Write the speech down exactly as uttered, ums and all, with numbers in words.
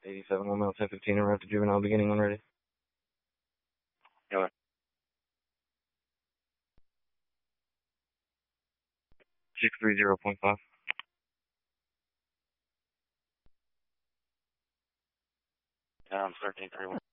eighty-seven, one mile, ten fifteen, arrived to juvenile, beginning when ready. Go six three zero point five. Um, thirteen three one.